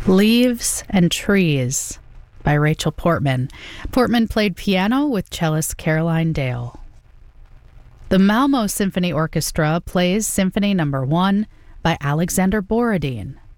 Leaves and Trees by Rachel Portman. Portman played piano with cellist Caroline Dale. The Malmo Symphony Orchestra plays Symphony No. 1 by Alexander Borodin.